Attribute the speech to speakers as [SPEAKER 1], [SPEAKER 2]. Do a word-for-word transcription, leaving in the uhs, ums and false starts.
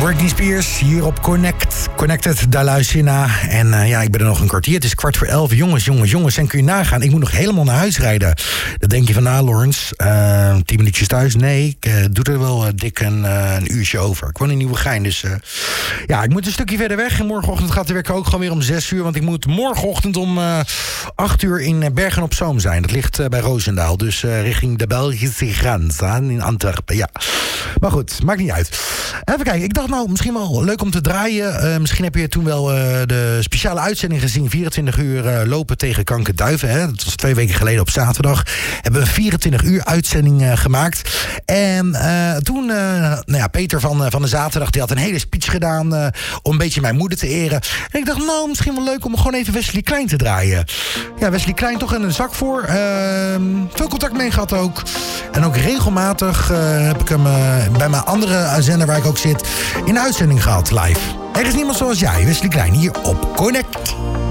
[SPEAKER 1] Britney Spears hier op Connect. Connected, daar luister je naar. En uh, ja, ik ben er nog een kwartier. Het is kwart voor elf. Jongens, jongens, jongens. En kun je nagaan, ik moet nog helemaal naar huis rijden. Dan denk je van, nou Lawrence, uh, tien minuutjes thuis. Nee, ik uh, doe er wel uh, dik een, uh, een uurtje over. Ik woon in Nieuwegein, dus uh, ja, ik moet een stukje verder weg. En morgenochtend gaat de werk ook gewoon weer om zes uur. Want ik moet morgenochtend om uh, acht uur in Bergen op Zoom zijn. Dat ligt uh, bij Roosendaal. Dus uh, richting de Belgische grens, hè, in Antwerpen, ja. Maar goed, maakt niet uit. Even kijken, ik dacht nou, misschien wel leuk om te draaien. Uh, misschien heb je toen wel uh, de speciale uitzending gezien. vierentwintig uur uh, lopen tegen kankerduiven. Hè? Dat was twee weken geleden op zaterdag. Hebben we een vierentwintig uur uitzending uh, gemaakt. En uh, toen, uh, nou ja, Peter van, uh, van de zaterdag, die had een hele speech gedaan uh, om een beetje mijn moeder te eren. En ik dacht, nou, misschien wel leuk om gewoon even Wesley Klein te draaien. Ja, Wesley Klein toch in een zak voor. Uh, veel contact mee gehad ook. En ook regelmatig uh, heb ik hem uh, bij mijn andere zender waar ik ook zit in de uitzending gehad, live. Er is niemand zoals jij, Wesley Klein, hier op Connect.